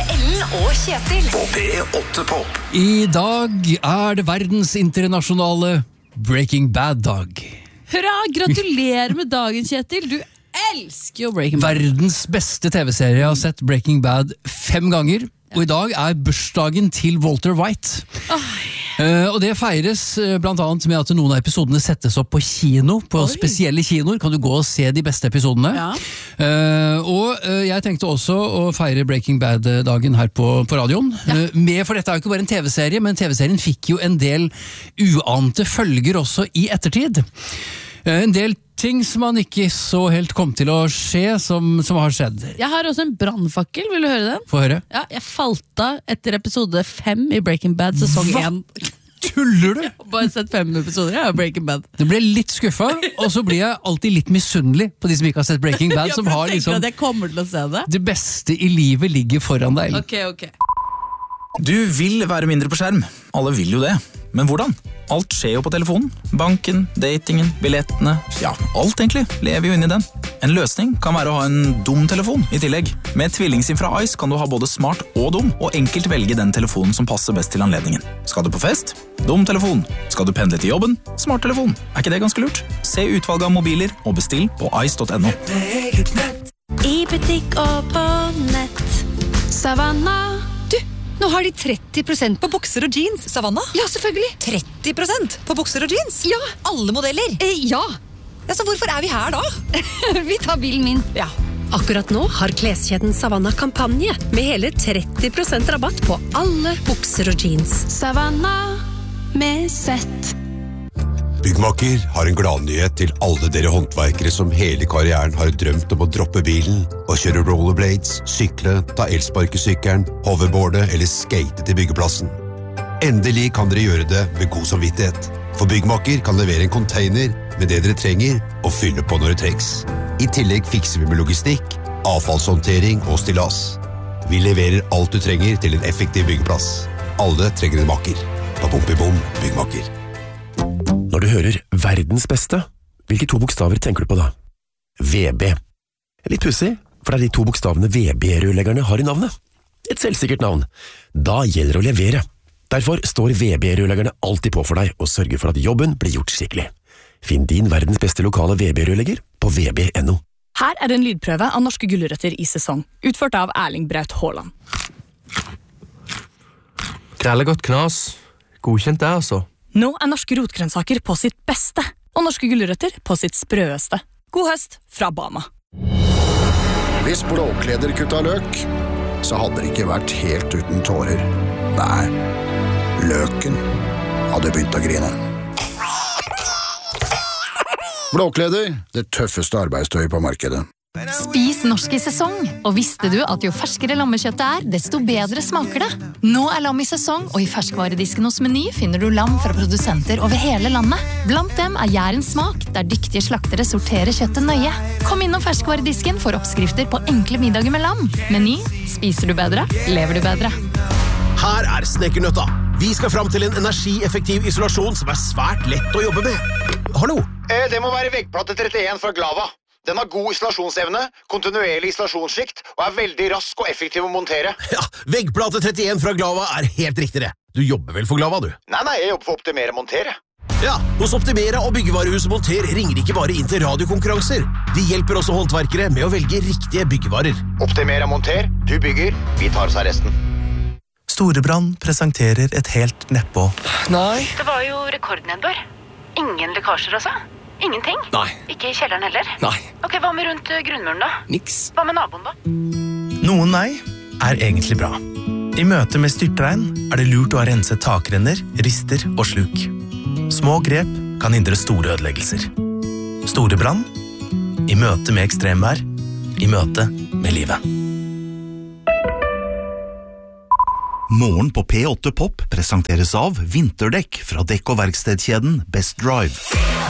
med Ellen og Kjetil. På P8 Pop. I dag det verdens internasjonale Breaking Bad-dag. Hurra, gratulerer med dagen, Kjetil. Du elsker jo Breaking Bad. Verdens beste TV-serie. Jeg har sett Breaking Bad 5 ganger. Og i dag bursdagen til Walter White. Og det feires blant annet med at noen av episodene settes opp på kino, på spesielle kinoer. Kan du gå og se de beste episodene. Og jeg tenkte også å feire Breaking Bad-dagen her på radioen. For dette jo ikke bare en TV-serie, men TV-serien fikk jo en del uante følger også i ettertid. En del ting som man ikke så helt kom til å skje, som har skjedd. Jeg har også en brannfakkel, vil du høre den? Få høre. Ja, jeg falt av etter episode 5 i Breaking Bad sesong 1. Tuller du? Jeg har bare sett 5 episoder av Breaking Bad. Du ble litt skuffet, og så blir jeg alltid litt misunnelig på de som ikke har sett Breaking Bad, som har liksom at jeg kommer til å se det. Det beste i livet ligger foran deg. Ok. Du vil være mindre på skjerm. Alle vil jo det. Men hvordan? Alt skjer jo på telefonen. Banken, datingen, billettene. Ja, alt egentlig lever jo inn i den. En løsning kan være å ha en dum telefon i tillegg. Med tvillingsim fra Ice kan du ha både smart og dum, og enkelt velge den telefonen som passer best til anledningen. Skal du på fest? Dum telefon. Skal du pendle til jobben? Smart telefon. Ikke det ganske lurt? Se utvalget av mobiler og bestill på ice.no. I butikk og på nett. Savanna. Nå har de 30% på bukser og jeans, Savanna. Ja, selvfølgelig. 30% på bukser og jeans? Ja. Alle modeller? Ja. Så hvorfor vi her da? Vi tar bilen min. Ja. Akkurat nå har kleskjeden Savanna kampanje med hele 30% rabatt på alle bukser og jeans. Savanna med sett. Byggmakker har en gladnyhet til alle dere håndverkere som hele karrieren har drømt om å droppe bilen og kjøre rollerblades, sykle, ta elsparkesykkelen, hoverboarde eller skate til byggeplassen. Endelig kan dere gjøre det med god samvittighet, for Byggmakker kan levere en container med det dere trenger og fylle på når det trengs. I tillegg fikser vi med logistikk, avfallshåndtering og stillas. Vi leverer alt du trenger til en effektiv byggeplass. Alle trenger en makker. På Bom Byggmakker. Når du hører verdens beste, hvilke 2 bokstaver tenker du på da? VB. Litt pussig, for det de 2 bokstavene VB-rørleggerne har i navnet. Et selvsikkert navn. Da gjelder det å levere. Derfor står VB-rørleggerne alltid på for deg og sørger for at jobben blir gjort skikkelig. Finn din verdens beste lokale VB-rørlegger på vb.no. Her det en lydprøve av norske gulrøtter i sesong, utført av Erling Braut Haaland. Krellegodt knas. Godkjent det, altså. Nå norske rotgrønnsaker på sitt beste, og norske gulrøtter på sitt sprøeste. God høst fra Bama. Hvis Blåkleder kutta løk, så hadde det ikke vært helt uten tårer. Nei, løken hadde begynt å grine. Blåkleder, det tøffeste arbeidstøy på markedet. Spis norsk i sesong, og visste du at jo ferskere lammekjøttet desto bedre smaker det. Nå lam i sesong, og i ferskvaredisken hos Meny finner du lam fra produsenter over hele landet. Blant dem Jærens smak, der dyktige slaktere sorterer kjøttet nøye. Kom innom ferskvaredisken for oppskrifter på enkle middager med lam. Meny, spiser du bedre, lever du bedre. Her Snekkernøtta. Vi skal fram til en energieffektiv isolasjon som svært lett å jobbe med. Hallo? Det må være veggplate 31 fra Glava. Den har god isolasjonsevne, kontinuerlig isolasjonsskikt og veldig rask og effektiv å montere. Ja, veggplate 31 fra Glava helt riktig det. Du jobber vel for Glava, du? Nei, jeg jobber for Optimera Montere. Ja, hos Optimera og Byggevarehuset Monter ringer ikke bare inn til radiokonkurranser. De hjelper også håndverkere med å velge riktige byggevarer. Optimera Monter, du bygger, vi tar oss av resten. Storebrand presenterer et helt nedpå. Nei. Det var jo rekordnedbør. Ingen lekkasjer også. Ingenting? Nei. Ikke i kjelleren heller? Nei. Ok, hva med rundt grunnmuren da? Niks. Hva med naboen da? Noen nei egentlig bra. I møte med styrtregn det lurt å ha renset takrenner, rister og sluk. Små grep kan hindre store ødeleggelser. Storebrand i møte med ekstremvær, i møte med livet. Morgen på P8 Pop presenteres av vinterdekk fra dekk- og verkstedkjeden Best Drive.